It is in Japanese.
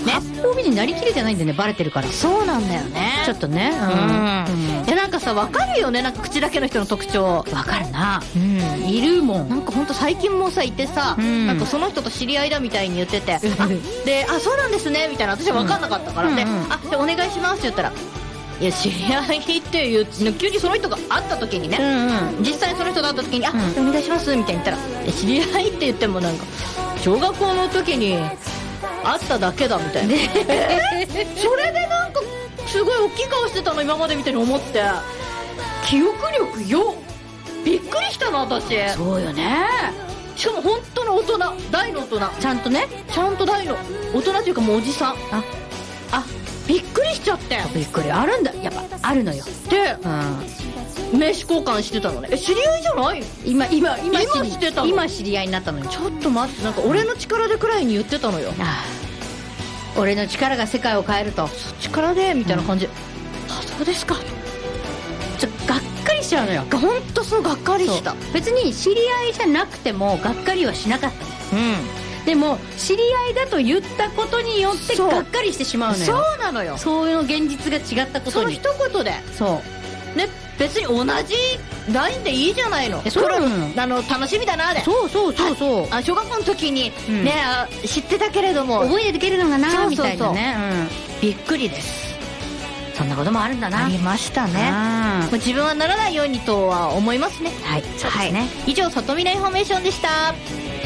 八方美人になりきれてないんだよね、バレてるから。 そうなんだよね、 ちょっとね。 なんかさ、わかるよね、なんか口だけの人の特徴。 わかるな。いるもん。 なんかほんと最近もさ、いてさ、なんかその人と知り合いだみたいに言ってて、で、そうなんですねみたいな、私は分かんなかったから、で、じゃあお願いしますって言ったら、いや、知り合いって言う、急にその人が会った時にね、実際その人と会った時に、お願いしますみたいに言ったら、知り合いって言ってもなんか小学校の時に会っただけだみたいな、それでなんかすごい大きい顔してたの今までみたいに思って、記憶力よ、びっくりしたの私。 そうよね。 しかも本当の大人、大の大人、 ちゃんとね、 ちゃんと大の大人っていうかもうおじさん。びっくりしちゃって。 びっくり。あるんだ、やっぱあるのよ。 で、名刺交換してたのね。知り合いじゃない？ 今してたの。 今知り合いになったのよ。 ちょっと待って、なんか俺の力でくらいに言ってたのよ。 俺の力が世界を変えると。 力でみたいな感じ。そうですか。 ちょっとがっかりしちゃうのよ。 ほんとそう、がっかりした。 別に知り合いじゃなくてもがっかりはしなかったの。でも知り合いだと言ったことによってがっかりしてしまうのよ。 そうなのよ。 そういう現実が違ったことに、 その一言で。 そうね、別に同じラインでいいじゃないの。 そう楽しみだなで。 そう小学校の時にね、知ってたけれども覚えてけるのがなみたいなね。 びっくりです。 そんなこともあるんだな。 ありましたね。自分はならないようにとは思いますね。 はい、そうですね。 以上、里見のインフォメーションでした。